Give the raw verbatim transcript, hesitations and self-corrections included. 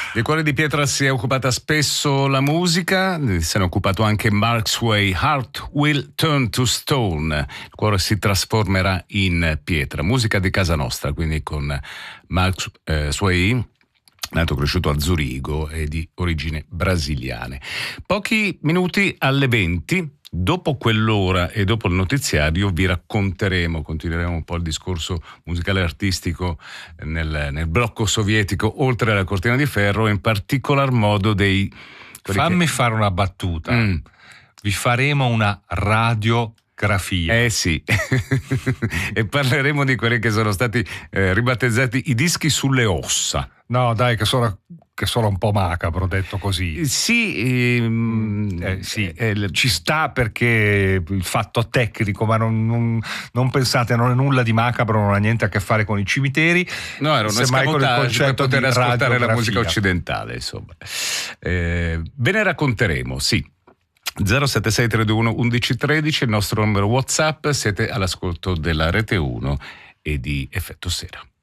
Del Cuore di Pietra si è occupata spesso la musica, se ne è occupato anche Mark Sway. Heart will turn to stone, il cuore si trasformerà in pietra. Musica di casa nostra, quindi con Mark eh, Sway, nato e cresciuto a Zurigo e di origini brasiliane. Pochi minuti alle venti. Dopo quell'ora e dopo il notiziario vi racconteremo, continueremo un po' il discorso musicale e artistico nel, nel blocco sovietico oltre alla cortina di ferro, in particolar modo dei... Fammi che... fare una battuta. Mm. Vi faremo una radiografia. Eh sì, e parleremo di quelli che sono stati eh, ribattezzati i dischi sulle ossa. No dai, che sono... che sono un po' macabro detto così. Sì, ehm, eh, sì. Eh, eh, ci sta perché il fatto tecnico, ma non, non, non pensate, non è nulla di macabro, non ha niente a che fare con i cimiteri. No, era un escamotage per poter ascoltare la musica occidentale, insomma. Eh, ve ne racconteremo, sì. zero sette sei tre due uno undici tredici, il nostro numero WhatsApp, siete all'ascolto della Rete uno e di Effetto Sera.